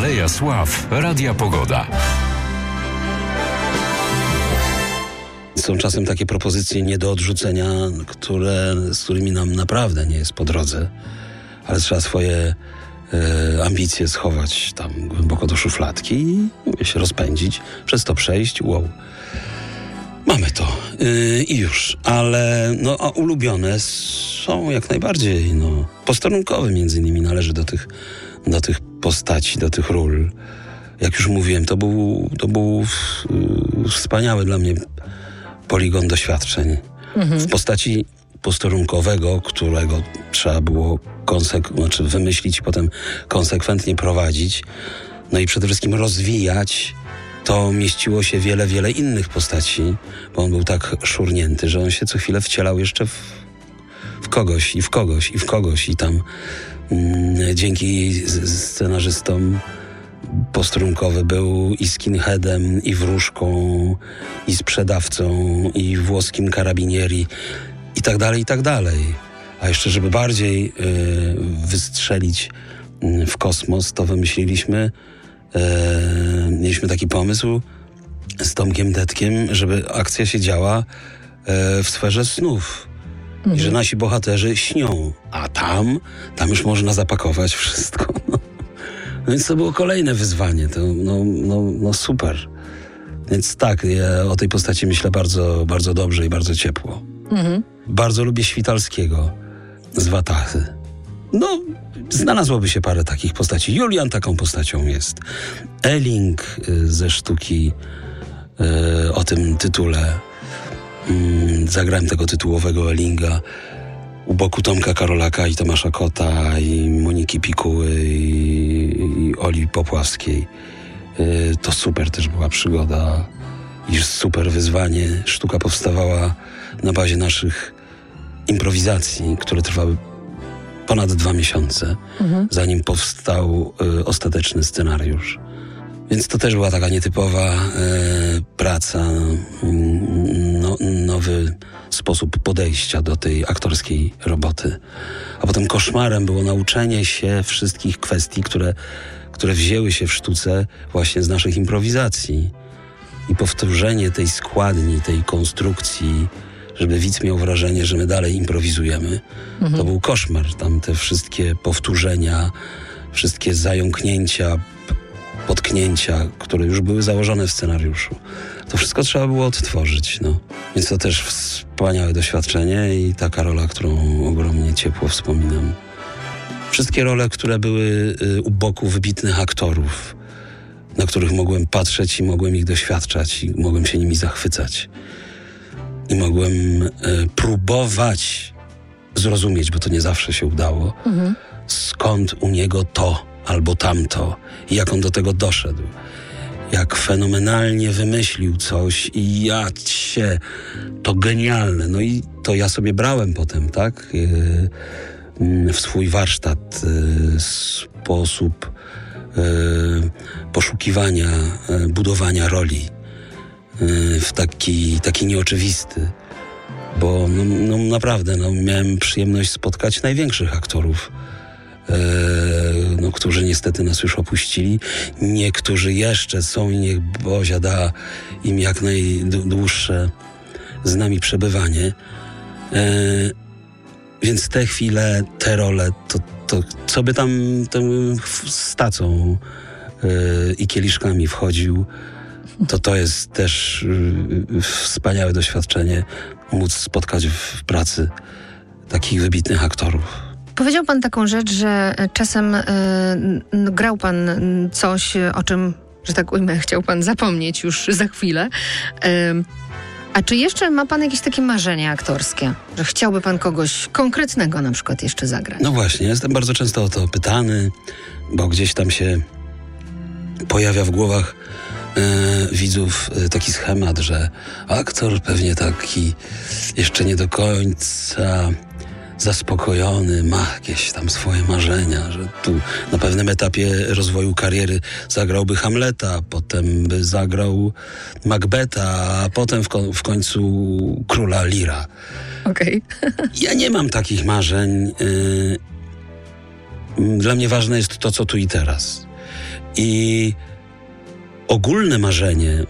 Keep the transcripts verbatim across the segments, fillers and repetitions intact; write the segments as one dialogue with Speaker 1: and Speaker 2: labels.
Speaker 1: Aleja Sław Radia Pogoda.
Speaker 2: Są czasem takie propozycje nie do odrzucenia, które, z którymi nam naprawdę nie jest po drodze, ale trzeba swoje e, ambicje schować tam głęboko do szufladki i się rozpędzić, przez to przejść, wow. Mamy to yy, i już, ale no, a ulubione są jak najbardziej, no, posterunkowe między innymi należy do tych, do tych postaci, do tych ról. Jak już mówiłem, to był, to był yy, wspaniały dla mnie poligon doświadczeń. Mhm. W postaci posterunkowego, którego trzeba było konsek- znaczy wymyślić i potem konsekwentnie prowadzić, no i przede wszystkim rozwijać, to mieściło się wiele, wiele innych postaci, bo on był tak szurnięty, że on się co chwilę wcielał jeszcze w, w kogoś i w kogoś i w kogoś i tam mm, dzięki scenarzystom posterunkowy był i skinheadem, i wróżką, i sprzedawcą, i włoskim karabinieri i tak dalej, i tak dalej. A jeszcze, żeby bardziej y, wystrzelić y, w kosmos, to wymyśliliśmy E, mieliśmy taki pomysł z Tomkiem Detkiem, żeby akcja się działa e, w sferze snów. Mhm. I że nasi bohaterzy śnią, a tam, tam już można zapakować wszystko. No. No więc to było kolejne wyzwanie. To, no, no, no super. Więc tak, ja o tej postaci myślę bardzo, bardzo dobrze i bardzo ciepło. Mhm. Bardzo lubię Świtalskiego z Watachy. No, znalazłoby się parę takich postaci. Julian taką postacią jest. Elling y, ze sztuki y, o tym tytule. Y, zagrałem tego tytułowego Ellinga u boku Tomka Karolaka i Tomasza Kota i Moniki Pikuły i, i Oli Popławskiej. Y, to super też była przygoda i super wyzwanie. Sztuka powstawała na bazie naszych improwizacji, które trwały ponad dwa miesiące, mhm. zanim powstał y, ostateczny scenariusz. Więc to też była taka nietypowa y, praca, y, no, nowy sposób podejścia do tej aktorskiej roboty. A potem koszmarem było nauczenie się wszystkich kwestii, które, które wzięły się w sztuce właśnie z naszych improwizacji. I powtórzenie tej składni, tej konstrukcji, żeby widz miał wrażenie, że my dalej improwizujemy. Mhm. To był koszmar. Tam te wszystkie powtórzenia, wszystkie zająknięcia, p- potknięcia, które już były założone w scenariuszu. To wszystko trzeba było odtworzyć. No. Więc to też wspaniałe doświadczenie i taka rola, którą ogromnie ciepło wspominam. Wszystkie role, które były y, u boku wybitnych aktorów, na których mogłem patrzeć i mogłem ich doświadczać i mogłem się nimi zachwycać. I mogłem e, próbować zrozumieć, bo to nie zawsze się udało, mhm. skąd u niego to albo tamto i jak on do tego doszedł. Jak fenomenalnie wymyślił coś i ja się, to genialne. No i to ja sobie brałem potem, tak, e, w swój warsztat e, sposób e, poszukiwania, e, budowania roli. W taki, taki nieoczywisty, bo no, no naprawdę no, miałem przyjemność spotkać największych aktorów, e, no, którzy niestety nas już opuścili. Niektórzy jeszcze są i niech Bozia da im jak najdłuższe z nami przebywanie. E, więc te chwile, te role, to, to co by tam, tam z tacą e, i kieliszkami wchodził, to to jest też y, wspaniałe doświadczenie móc spotkać w pracy takich wybitnych aktorów.
Speaker 3: Powiedział pan taką rzecz, że czasem y, no, grał pan coś, o czym, że tak ujmę, chciał pan zapomnieć już za chwilę. Y, a czy jeszcze ma pan jakieś takie marzenia aktorskie, że chciałby pan kogoś konkretnego na przykład jeszcze zagrać?
Speaker 2: No właśnie, jestem bardzo często o to pytany, bo gdzieś tam się pojawia w głowach E, widzów e, taki schemat, że aktor pewnie taki jeszcze nie do końca zaspokojony, ma jakieś tam swoje marzenia, że tu na pewnym etapie rozwoju kariery zagrałby Hamleta, potem by zagrał Macbeta, a potem w, ko- w końcu Króla Lira.
Speaker 3: Okej. Okay.
Speaker 2: Ja nie mam takich marzeń. E, dla mnie ważne jest to, co tu i teraz. I ogólne marzenie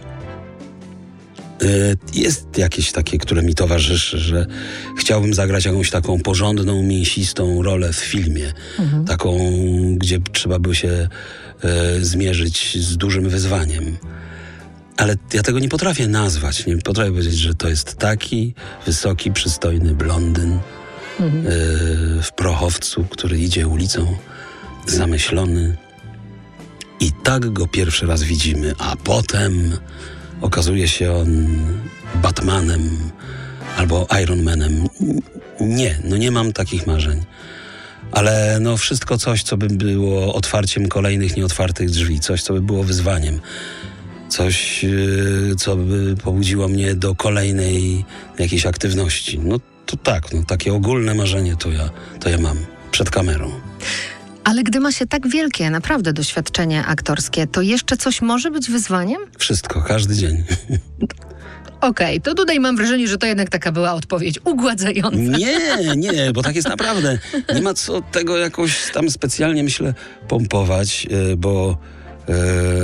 Speaker 2: y, jest jakieś takie, które mi towarzyszy, że chciałbym zagrać jakąś taką porządną, mięsistą rolę w filmie. Mhm. Taką, gdzie trzeba by się y, zmierzyć z dużym wyzwaniem. Ale ja tego nie potrafię nazwać. Nie potrafię powiedzieć, że to jest taki wysoki, przystojny blondyn mhm. y, w prochowcu, który idzie ulicą zamyślony. I tak go pierwszy raz widzimy, a potem okazuje się on Batmanem albo Ironmanem. Nie, no nie mam takich marzeń. Ale no wszystko coś, co by było otwarciem kolejnych nieotwartych drzwi. Coś, co by było wyzwaniem. Coś, co by pobudziło mnie do kolejnej jakiejś aktywności. No to tak, no takie ogólne marzenie to ja, to ja mam przed kamerą.
Speaker 3: Ale gdy ma się tak wielkie, naprawdę doświadczenie aktorskie, to jeszcze coś może być wyzwaniem?
Speaker 2: Wszystko, każdy dzień.
Speaker 3: Okej, okay, to tutaj mam wrażenie, że to jednak taka była odpowiedź ugładzająca.
Speaker 2: Nie, nie, bo tak jest naprawdę. Nie ma co tego jakoś tam specjalnie, myślę, pompować, bo yy,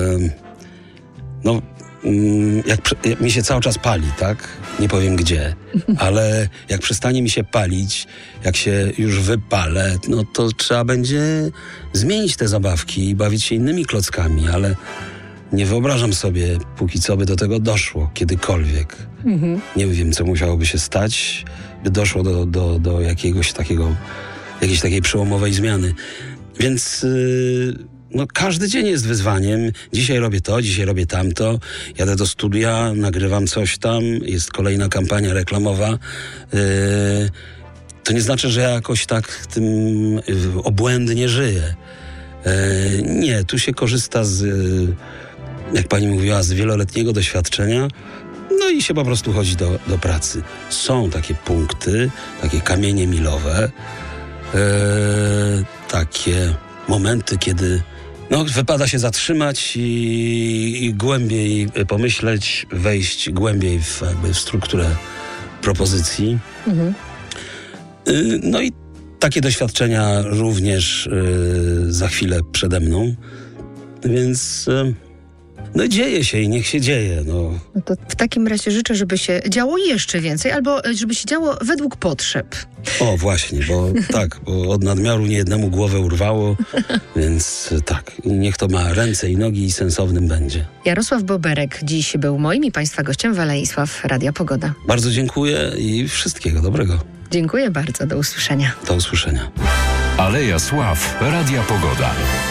Speaker 2: no, yy, jak, jak mi się cały czas pali, tak? Nie powiem gdzie, ale jak przestanie mi się palić, jak się już wypalę, no to trzeba będzie zmienić te zabawki i bawić się innymi klockami, ale nie wyobrażam sobie, póki co by do tego doszło, kiedykolwiek. Mhm. Nie wiem, co musiałoby się stać, by doszło do, do, do jakiegoś takiego, jakiejś takiej przełomowej zmiany. Więc yy, no, każdy dzień jest wyzwaniem. Dzisiaj robię to, dzisiaj robię tamto. Jadę do studia, nagrywam coś tam, jest kolejna kampania reklamowa. Yy, to nie znaczy, że ja jakoś tak tym yy, obłędnie żyję. Yy, nie, tu się korzysta z... Yy, jak pani mówiła, z wieloletniego doświadczenia, no i się po prostu chodzi do, do pracy. Są takie punkty, takie kamienie milowe, e, takie momenty, kiedy no, wypada się zatrzymać i, i głębiej pomyśleć, wejść głębiej w, jakby w strukturę propozycji. Mhm. E, no i takie doświadczenia również e, za chwilę przede mną, więc... E, No dzieje się i niech się dzieje. No.
Speaker 3: No to w takim razie życzę, żeby się działo jeszcze więcej, albo żeby się działo według potrzeb.
Speaker 2: O, właśnie, bo tak, bo od nadmiaru niejednemu głowę urwało, więc tak, niech to ma ręce i nogi i sensownym będzie.
Speaker 3: Jarosław Boberek dziś był moim i Państwa gościem w Aleisław Radia Pogoda.
Speaker 2: Bardzo dziękuję i wszystkiego dobrego.
Speaker 3: Dziękuję bardzo, do usłyszenia.
Speaker 2: Do usłyszenia.
Speaker 1: Aleja Sław, Radia Pogoda.